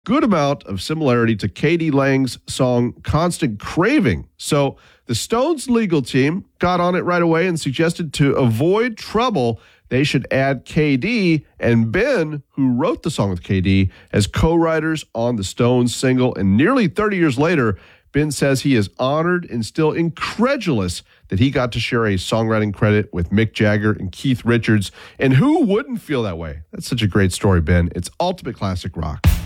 good amount of similarity to K.D. Lang's song Constant Craving. So the Stones legal team got on it right away and suggested to avoid trouble, they should add K.D. and Ben, who wrote the song with K.D., as co-writers on the Stones single. And nearly 30 years later, Ben says he is honored and still incredulous that he got to share a songwriting credit with Mick Jagger and Keith Richards. And who wouldn't feel that way? That's such a great story, Ben. It's ultimate classic rock.